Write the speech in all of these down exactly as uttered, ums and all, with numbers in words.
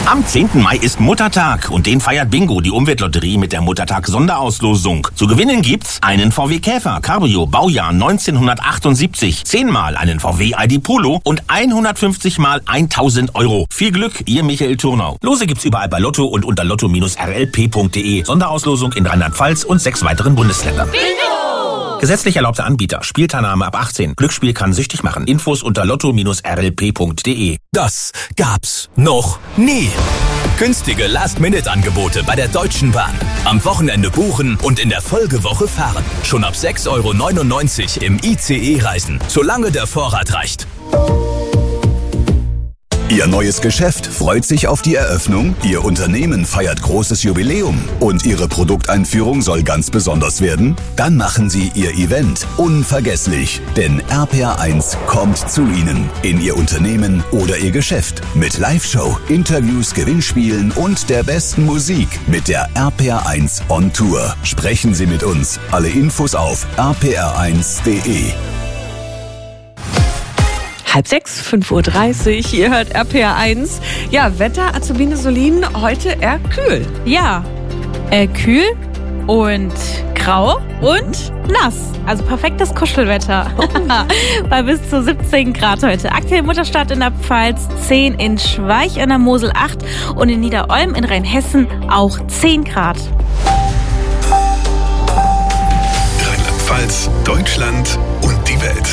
Am zehnten Mai ist Muttertag und den feiert Bingo, die Umweltlotterie, mit der Muttertag-Sonderauslosung. Zu gewinnen gibt's einen V W Käfer Cabrio Baujahr neunzehnhundertachtundsiebzig, zehnmal einen V W I D Polo und hundertfünfzig mal tausend Euro. Viel Glück, ihr Michael Turnau. Lose gibt's überall bei Lotto und unter lotto Bindestrich r l p punkt d e. Sonderauslosung in Rheinland-Pfalz und sechs weiteren Bundesländern. Bingo! Gesetzlich erlaubter Anbieter. Spielteilnahme ab achtzehn. Glücksspiel kann süchtig machen. Infos unter lotto Bindestrich r l p punkt d e. Das gab's noch nie. Günstige Last-Minute-Angebote bei der Deutschen Bahn. Am Wochenende buchen und in der Folgewoche fahren. Schon ab sechs Euro neunundneunzig im I C E reisen, solange der Vorrat reicht. Ihr neues Geschäft freut sich auf die Eröffnung, Ihr Unternehmen feiert großes Jubiläum und Ihre Produkteinführung soll ganz besonders werden? Dann machen Sie Ihr Event unvergesslich, denn R P R eins kommt zu Ihnen, in Ihr Unternehmen oder Ihr Geschäft mit Live-Show, Interviews, Gewinnspielen und der besten Musik mit der R P R eins on Tour. Sprechen Sie mit uns. Alle Infos auf r p r eins punkt d e. Halb sechs, fünf Uhr dreißig, ihr hört R P R eins. Ja, Wetter, Azubine Solin, heute eher kühl. Ja, äh, kühl und grau und nass. Also perfektes Kuschelwetter. Bei bis zu siebzehn Grad heute. Aktuell Mutterstadt in der Pfalz zehn, in Schweich an der Mosel acht und in Niederolm in Rheinhessen auch zehn Grad. Rheinland-Pfalz, Deutschland und die Welt.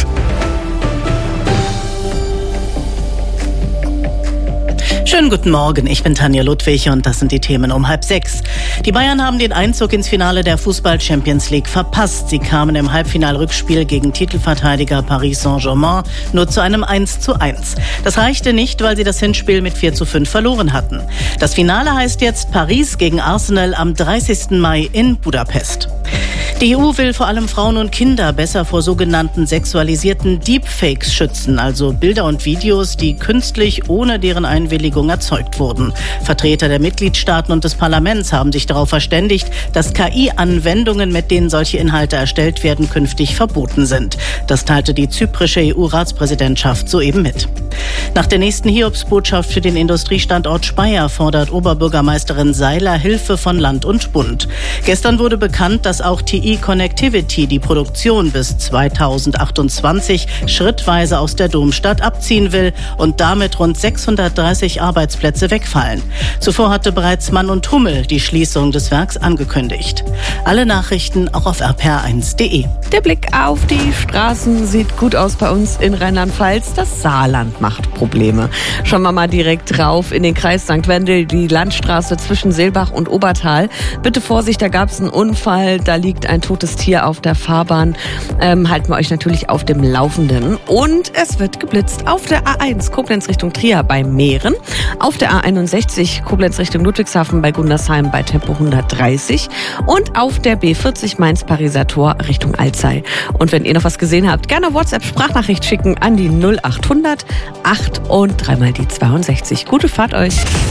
Schönen guten Morgen, ich bin Tanja Ludwig und das sind die Themen um halb sechs. Die Bayern haben den Einzug ins Finale der Fußball-Champions League verpasst. Sie kamen im Halbfinalrückspiel gegen Titelverteidiger Paris Saint-Germain nur zu einem eins zu eins. Das reichte nicht, weil sie das Hinspiel mit vier zu fünf verloren hatten. Das Finale heißt jetzt Paris gegen Arsenal am dreißigsten Mai in Budapest. Die E U will vor allem Frauen und Kinder besser vor sogenannten sexualisierten Deepfakes schützen, also Bilder und Videos, die künstlich ohne deren Einwilligung erzeugt wurden. Vertreter der Mitgliedstaaten und des Parlaments haben sich darauf verständigt, dass K I-Anwendungen, mit denen solche Inhalte erstellt werden, künftig verboten sind. Das teilte die zyprische E U-Ratspräsidentschaft soeben mit. Nach der nächsten Hiobsbotschaft für den Industriestandort Speyer fordert Oberbürgermeisterin Seiler Hilfe von Land und Bund. Gestern wurde bekannt, dass auch T I Connectivity die Produktion bis zweitausendachtundzwanzig schrittweise aus der Domstadt abziehen will und damit rund sechshundertdreißig Arbeitsplätze wegfallen. Zuvor hatte bereits Mann und Hummel die Schließung des Werks angekündigt. Alle Nachrichten auch auf r p r eins punkt d e. Der Blick auf die Straßen sieht gut aus bei uns in Rheinland-Pfalz. Das Saarland macht Probleme. Schauen wir mal direkt drauf in den Kreis Sankt Wendel, die Landstraße zwischen Seelbach und Obertal. Bitte Vorsicht, da gab es einen Unfall, da liegt ein totes Tier auf der Fahrbahn. Ähm, halten wir euch natürlich auf dem Laufenden. Und es wird geblitzt auf der A eins Koblenz Richtung Trier bei Mähren, auf der A einundsechzig Koblenz Richtung Ludwigshafen bei Gundersheim bei Tempo hundertdreißig und auf der B vierzig Mainz-Pariser Tor Richtung Alzey. Und wenn ihr noch was gesehen habt, gerne WhatsApp-Sprachnachricht schicken an die null achthundert acht und dreimal die zweiundsechzig. Gute Fahrt euch.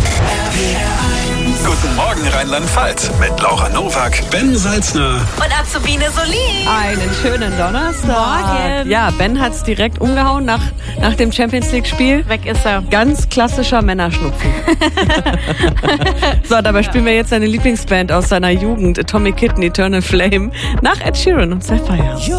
Guten Morgen Rheinland-Pfalz mit Laura Nowak, Ben Salzner Und Azubine Solin. Einen schönen Donnerstag. Morgen. Ja, Ben hat's direkt umgehauen nach, nach dem Champions-League-Spiel. Weg ist er. Ganz klassischer Männerschnupfen. So, dabei spielen wir jetzt seine Lieblingsband aus seiner Jugend, Atomic Kitten, Eternal Flame, nach Ed Sheeran und Sapphire.